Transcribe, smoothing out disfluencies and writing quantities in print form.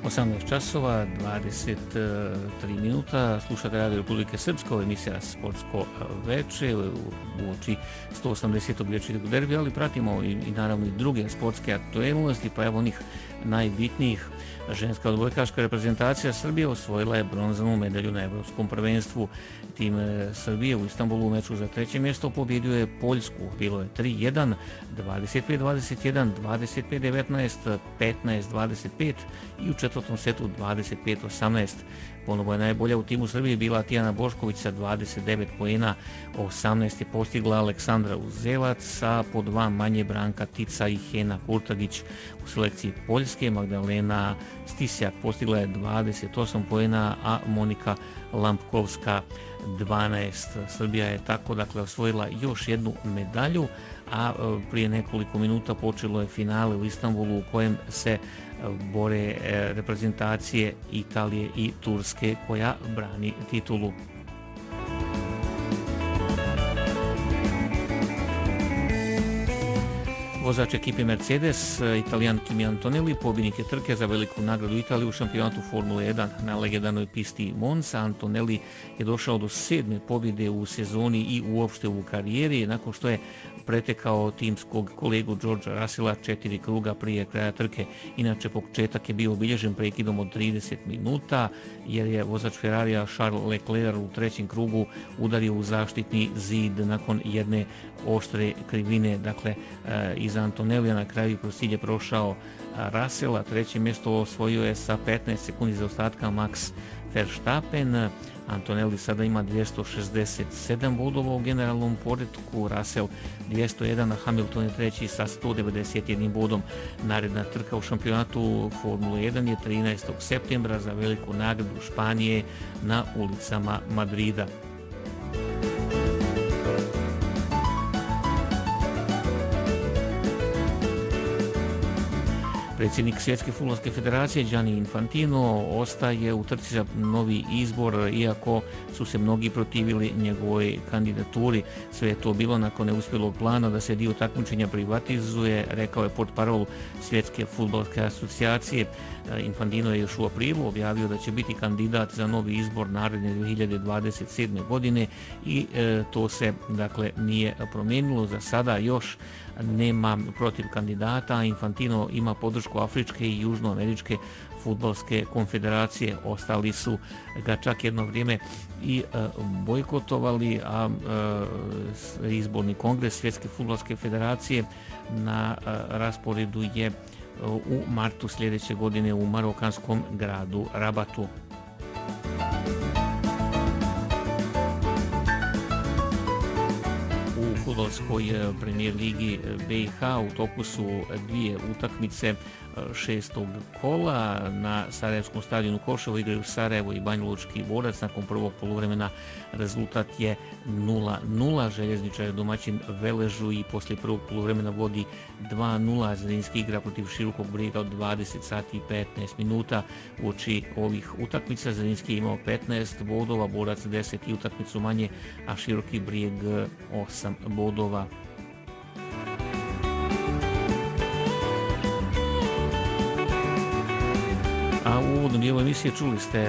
18 časova, 23 minuta, slušate Radio Republike Srpske, ovo emisija Sportsko veče, uoči 180. večernjeg derbija, ali pratimo i naravno i druge sportske aktuelnosti, pa evo onih najbitnijih. Ženska odbojkaška reprezentacija Srbije osvojila je bronzanu medalju na Evropskom prvenstvu. Tim Srbije u Istanbulu u meču za treće mjesto pobjedio je Poljsku. Bilo je 3-1, 25-21, 25-19, 15-25 i u četvrtom setu 25-18. Ponovo je najbolja u timu Srbije bila Tijana Bošković sa 29 poena, 18 je postigla Aleksandra Uzelac, a po dva manje Branka Tica i Hena Kurtagić. U selekciji Poljske Magdalena Stisjak postigla je 28 poena, a Monika Lampkovska 12. Srbija je tako osvojila još jednu medalju, a prije nekoliko minuta počelo je finale u Istanbulu u kojem se bore reprezentacije Italije i Turske koja brani titulu. Vozač ekipe Mercedes, Italijan Kimi Antonelli, pobjednik je trke za veliku nagradu Italije u šampionatu Formule 1 na legendarnoj pisti Monza. Antonelli je došao do 7. pobjede u sezoni i uopšte u karijeri, nakon što je pretekao timskog kolegu Georgea Russella 4 kruga prije kraja trke. Inače, početak je bio obilježen prekidom od 30 minuta, jer je vozač Ferrarija Charles Leclerc u trećem krugu udario u zaštitni zid nakon jedne oštre krivine. Dakle, iza Antonellija na kraju kroz cilj je prošao Russell, a treće mjesto osvojio je sa 15 sekundi zaostatka Max Verstappen. Antonelli sada ima 267 bodova u generalnom poretku, Russell 201, a Hamilton je treći sa 191 bodom. Naredna trka u šampionatu Formule 1 je 13. septembra za veliku nagradu Španije na ulicama Madrida. Predsjednik Svjetske fudbalske federacije Gianni Infantino ostaje u trci za novi izbor, iako su se mnogi protivili njegovoj kandidaturi. Sve je to bilo nakon neuspjelog plana da se dio takmičenja privatizuje, rekao je portparol Svjetske fudbalske asocijacije. Infantino je još u aprilu objavio da će biti kandidat za novi izbor naredne 2027. godine i to se nije promijenilo. Za sada još nema protiv kandidata. Infantino ima podršku Afričke i Južnoameričke fudbalske konfederacije. Ostali su ga čak jedno vrijeme i bojkotovali, a izborni kongres Svjetske fudbalske federacije na rasporedu je u martu sljedeće godine u marokanskom gradu Rabatu. U fudbalskoj premijer ligi BiH u toku su dvije utakmice šestog kola. Na Sarajevskom stadionu Koševo igraju Sarajevo i Banjalučki Borac. Nakon prvog poluvremena rezultat je 0-0. Željezničar domaćin Veležu i poslije prvog poluvremena vodi 2-0. Zrinski igra protiv Širokog Brijega od 20 sati i 15 minuta. Uoči ovih utakmica Zrinski je imao 15 bodova, Borac 10 i utakmicu manje, a Široki Brijeg 8 bodova. A u uvodnom dijelu emisije čuli ste